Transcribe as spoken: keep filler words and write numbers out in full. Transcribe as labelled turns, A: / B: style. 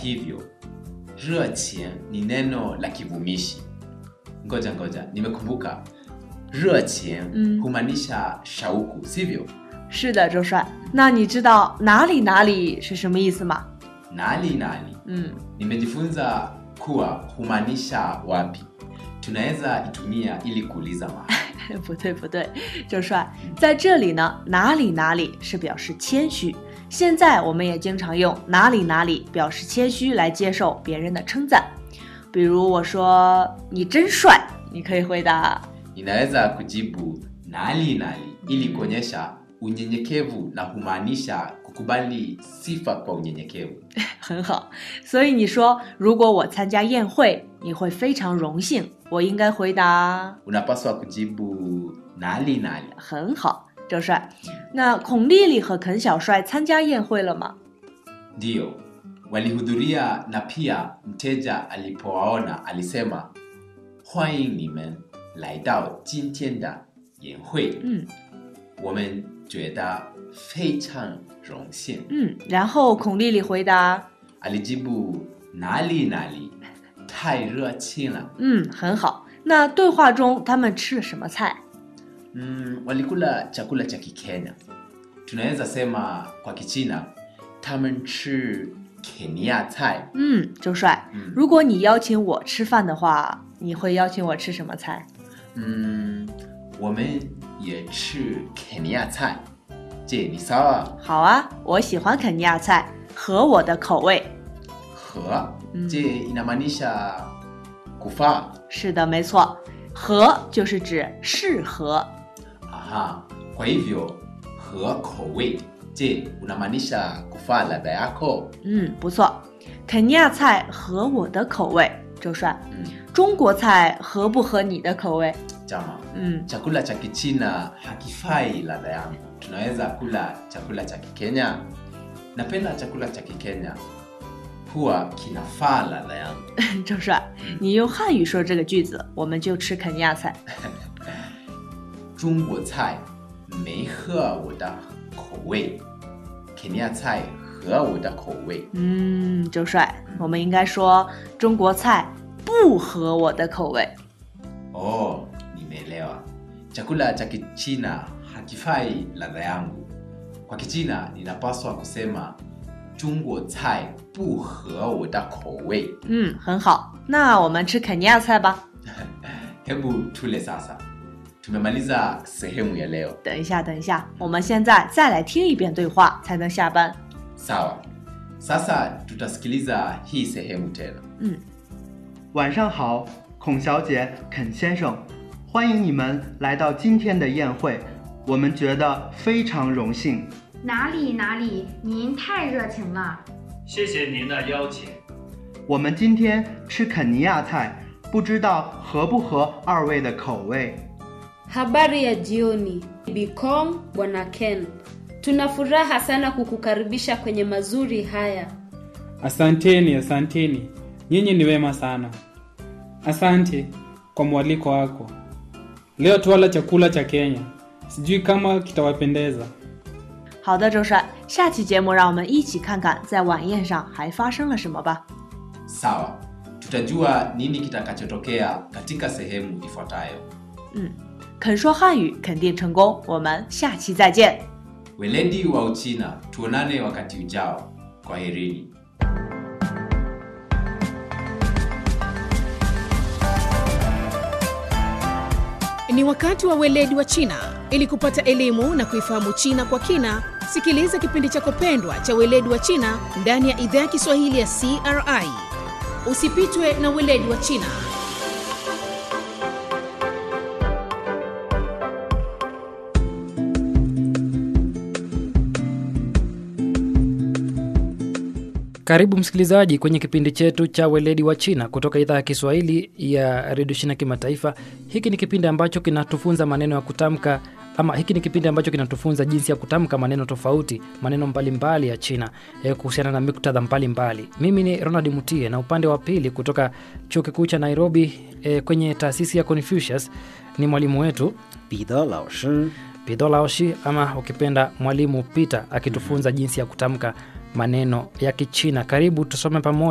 A: hivyo, 热情 ni neno la kivumishi. Ngoja ngoja, nimekumbuka. 热情
B: 嗯
A: humaanisha shauku, sivyo?
B: 是的，周帅。那你知道哪里哪里是什么意思吗？
A: Nali nali.
B: 嗯
A: Nimejifunza kuwa humaanisha wapi. Tunaweza itumia ili kuuliza mahali.
B: 不对不对，周帅，在这里呢，哪里哪里是表示谦虚。现在我们也经常用哪里哪里表示谦虚来接受别人的称赞。比如我说你真帅，你可以回答
A: Ninaweza kujibu nali nali ili kuonyesha unyenyekevu na humaanisha kukubali sifa kwa unyenyekevu.
B: 很好。所以你说如果我参加宴会，你会非常荣幸，我应该回答
A: Unapaswa kujibu nali nali.
B: 很好。周帅，那孔丽丽和肯小帅参加宴会了吗？
A: Ndio, walihudhuria na pia mteja alipowaona alisema, 欢迎你们来到今天的宴会。
B: 嗯
A: 我们觉得非常荣幸。
B: 嗯，然后孔丽丽回答
A: Alijibu nali nali, 太热情了。
B: 嗯，很好。那对话中他们吃了什么菜？
A: Mm, walikula chakula cha Kikenya. Tunaweza sema kwa Kichina, 他们吃 Kenya菜.
B: 嗯，周帅，
A: 嗯
B: 如果你邀请我吃饭的话，你会邀请我吃什么菜？
A: Mm, 我们也吃 Kenya 菜. Je, ni sawa?
B: 好啊，我喜欢肯尼亚菜，合我的口味。
A: He?
B: Mm.
A: Je, inamaanisha kufaa?
B: 是的，没错，合就是指适合。
A: Aha, kwa hivyo, he 口味. Je, unamaanisha kufaa ladha yako?
B: 嗯，不错，肯尼亚菜合我的口味。周帅，
A: Mm.
B: 中国菜合不合你的口味？
A: Jama,
B: 嗯，
A: chakula cha Kichina hakifai ladha yangu. Tunaweza kula chakula cha Kikenya. Napenda chakula cha Kikenya. Huwa kinafaa ladha yangu.
B: 周帅，你用汉语说这个句子，我们就吃肯尼亚菜。
A: 中国菜没合我的口味. Kenya 菜合我的口味.
B: 嗯，周帅，我们应该说中国菜不合我的口味。
A: Oh, nimeelewa. Chakula cha Kichina hakifai ladha yangu. Kwa Kichina ninapaswa kusema 中国菜不合我的口味.
B: 嗯，很好，那我们吃肯尼亚菜吧。
A: Hebu tule sasa. Tumemaliza sehemu ya leo.
B: 等一下，等一下，我们现在再来听一遍对话，才能下班。
A: Sawa. Sasa tutasikiliza hii sehemu tena.
B: 嗯，
C: 晚上好，孔小姐、肯先生，欢迎你们来到今天的宴会，我们觉得非常荣幸。
D: 哪里哪里，您太热情了。
E: 谢谢您的邀请。
C: 我们今天吃肯尼亚菜，不知道合不合二位的口味。
F: Habari ya jioni, Bikong Bwana Ken. Tuna furaha sana kukukaribisha kwenye mazuri haya.
G: Asanteni, asanteni. Nyinyi ni wema sana. Asante kwa mwaliko wako. Leo tuwala chakula cha Kenya. Sijui kama kitawapendeza.
B: 好的，周帅，下期节目让我们一起看看在晚宴上还发生了什么吧。
A: Sawa. Tutajua nini kitakachotokea katika sehemu ifuatayo.
B: 嗯，肯说汉语肯定成功，我们下期再见。
A: Weledi wa Uchina, tuonane wakati ujao. Kwaherini.
H: Ni wakati wa weledi wa China. Ili kupata elimu na kuifahamu China kwa kina, sikiliza kipindi chako pendwa cha weledi wa China ndani ya idhaa ya Kiswahili ya C R I. Usipitwe na weledi wa China.
I: Karibu msikilizaji kwenye kipindi chetu cha weledi wa China kutoka idhaa ya Kiswahili ya Radio China Kimataifa. Hiki ni kipindi ambacho kinatufunza maneno ya kutamka ama hiki ni kipindi ambacho kinatufunza jinsi ya kutamka maneno tofauti, maneno mbalimbali ya China eh, kuhusiana na muktadha mbalimbali. Mimi ni Ronald Mutie na upande wa pili kutoka Chuo Kikuu cha Nairobi eh, kwenye taasisi ya Confucius ni mwalimu wetu
J: Peter Lao Shi.
I: Peter Lao Shi ama ukipenda mwalimu Peter akitufunza jinsi ya kutamka maneno ya Kichina. Karibu tusome pamoja.